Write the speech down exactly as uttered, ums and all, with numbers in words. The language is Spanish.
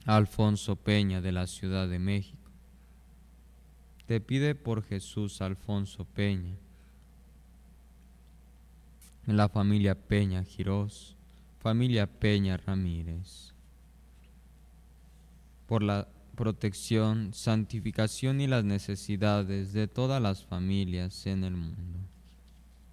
Alfonso Peña de la Ciudad de México. Te pide por Jesús Alfonso Peña, la familia Peña Girós, familia Peña Ramírez, por la protección, santificación y las necesidades de todas las familias en el mundo.